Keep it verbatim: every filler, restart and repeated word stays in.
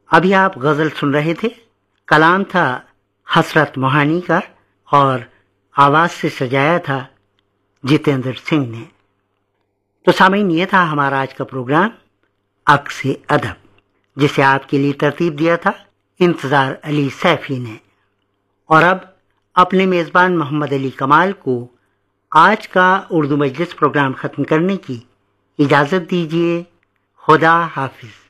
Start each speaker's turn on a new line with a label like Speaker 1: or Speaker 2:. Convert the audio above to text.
Speaker 1: अभी आप गजल सुन रहे थे। कलाम था हसरत मोहानी का और आवाज से सजाया था जितेंद्र सिंह ने। तो सामीन, ये था हमारा आज का प्रोग्राम अक से अदब, जिसे आपके लिए तरतीब दिया था इंतजार अली सैफी ने। और अब अपने मेजबान मोहम्मद अली कमाल को आज का उर्दू मजलिस प्रोग्राम खत्म करने की इजाजत दीजिए। खुदा हाफिज।